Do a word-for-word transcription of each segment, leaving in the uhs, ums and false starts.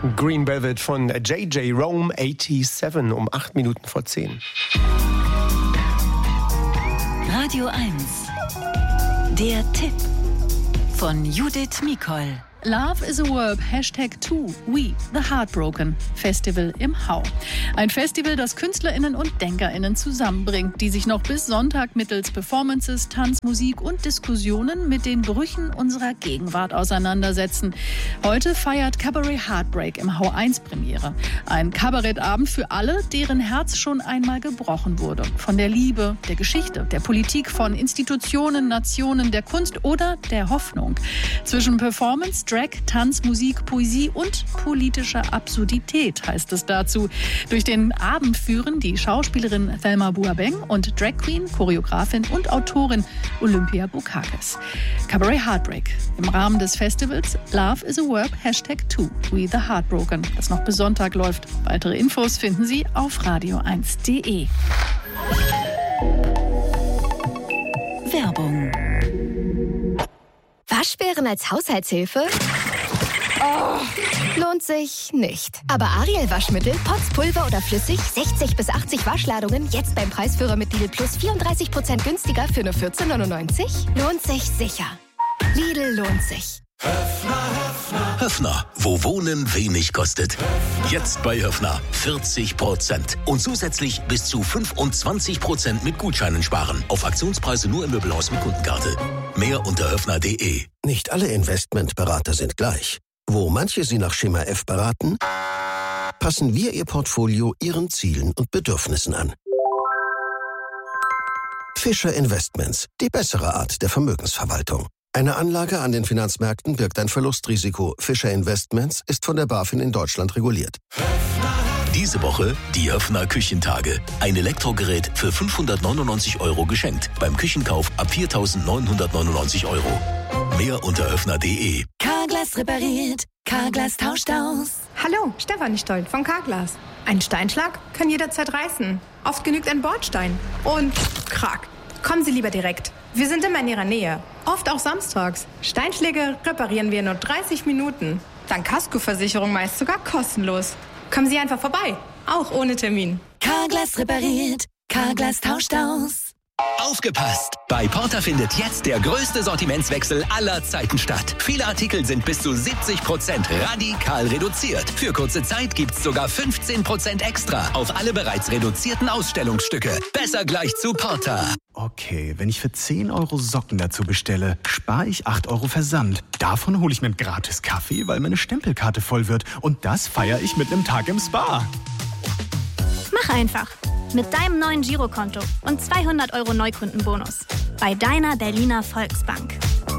Green Velvet von J J Rome siebenundachtzig um acht Minuten vor zehn. Radio eins. Der Tipp von Judith Mikol. Love is a Verb, Hashtag two, We, The Heartbroken Festival im Hau. Ein Festival, das KünstlerInnen und DenkerInnen zusammenbringt, die sich noch bis Sonntag mittels Performances, Tanz, Musik und Diskussionen mit den Brüchen unserer Gegenwart auseinandersetzen. Heute feiert Cabaret Heartbreak im Hau eins Premiere. Ein Kabarettabend für alle, deren Herz schon einmal gebrochen wurde. Von der Liebe, der Geschichte, der Politik, von Institutionen, Nationen, der Kunst oder der Hoffnung. Zwischen Performance, Drag, Tanz, Musik, Poesie und politischer Absurdität heißt es dazu. Durch den Abend führen die Schauspielerin Thelma Boabeng und Drag Queen, Choreografin und Autorin Olympia Bukakis. Cabaret Heartbreak. Im Rahmen des Festivals Love is a Verb, Hashtag two, We the Heartbroken, das noch bis Sonntag läuft. Weitere Infos finden Sie auf radio eins punkt de. Werbung. Waschbären als Haushaltshilfe? Oh, lohnt sich nicht. Aber Ariel Waschmittel, Pots, Pulver oder flüssig, sechzig bis achtzig Waschladungen, jetzt beim Preisführer mit Lidl Plus vierunddreißig Prozent günstiger für nur vierzehn neunundneunzig? Lohnt sich sicher. Lidl lohnt sich. Höffner, Höffner, wo Wohnen wenig kostet. Jetzt bei Höffner vierzig Prozent. Und zusätzlich bis zu fünfundzwanzig Prozent mit Gutscheinen sparen. Auf Aktionspreise nur im Möbelhaus mit Kundenkarte. Mehr unter höffner punkt de. Nicht alle Investmentberater sind gleich. Wo manche Sie nach Schema F beraten, passen wir Ihr Portfolio Ihren Zielen und Bedürfnissen an. Fischer Investments, die bessere Art der Vermögensverwaltung. Eine Anlage an den Finanzmärkten birgt ein Verlustrisiko. Fischer Investments ist von der BaFin in Deutschland reguliert. Diese Woche die Höffner Küchentage. Ein Elektrogerät für fünfhundertneunundneunzig Euro geschenkt. Beim Küchenkauf ab viertausendneunhundertneunundneunzig Euro. Mehr unter höffner punkt de. Carglass repariert, Carglass tauscht aus. Hallo, Stefanie Stoll von Carglass. Ein Steinschlag kann jederzeit reißen. Oft genügt ein Bordstein. Und krack. Kommen Sie lieber direkt. Wir sind immer in Ihrer Nähe. Oft auch samstags. Steinschläge reparieren wir in nur dreißig Minuten. Dank Kaskoversicherung meist sogar kostenlos. Kommen Sie einfach vorbei. Auch ohne Termin. Carglass repariert, Carglass tauscht aus. Aufgepasst! Bei Porter findet jetzt der größte Sortimentswechsel aller Zeiten statt. Viele Artikel sind bis zu siebzig Prozent radikal reduziert. Für kurze Zeit gibt's sogar fünfzehn Prozent extra auf alle bereits reduzierten Ausstellungsstücke. Besser gleich zu Porter. Okay, wenn ich für zehn Euro Socken dazu bestelle, spare ich acht Euro Versand. Davon hole ich mir einen gratis Kaffee, weil meine Stempelkarte voll wird. Und das feiere ich mit einem Tag im Spa. Mach einfach. Mit deinem neuen Girokonto und zweihundert Euro Neukundenbonus. Bei deiner Berliner Volksbank.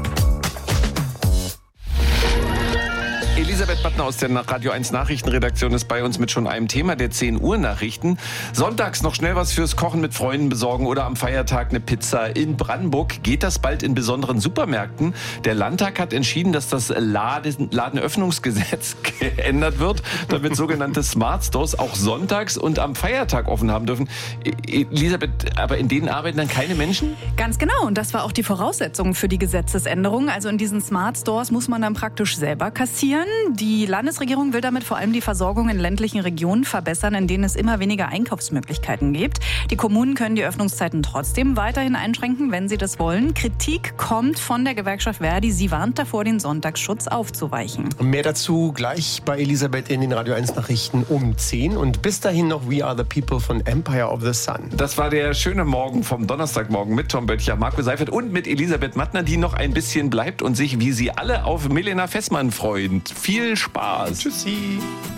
Elisabeth Mattner aus der Radio eins Nachrichtenredaktion ist bei uns mit schon einem Thema der zehn Uhr Nachrichten. Sonntags noch schnell was fürs Kochen mit Freunden besorgen oder am Feiertag eine Pizza. In Brandenburg geht das bald in besonderen Supermärkten. Der Landtag hat entschieden, dass das Laden- Ladenöffnungsgesetz geändert wird, damit sogenannte Smart Stores auch sonntags und am Feiertag offen haben dürfen. Elisabeth, aber in denen arbeiten dann keine Menschen? Ganz genau. Und das war auch die Voraussetzung für die Gesetzesänderung. Also in diesen Smart Stores muss man dann praktisch selber kassieren. Die Landesregierung will damit vor allem die Versorgung in ländlichen Regionen verbessern, in denen es immer weniger Einkaufsmöglichkeiten gibt. Die Kommunen können die Öffnungszeiten trotzdem weiterhin einschränken, wenn sie das wollen. Kritik kommt von der Gewerkschaft Verdi. Sie warnt davor, den Sonntagsschutz aufzuweichen. Mehr dazu gleich bei Elisabeth in den Radio eins Nachrichten um zehn. Und bis dahin noch We Are the People von Empire of the Sun. Das war der schöne Morgen vom Donnerstagmorgen mit Tom Böttcher, Marco Seifert und mit Elisabeth Mattner, die noch ein bisschen bleibt und sich, wie sie alle, auf Milena Fessmann freuen. Viel Spaß. Tschüssi.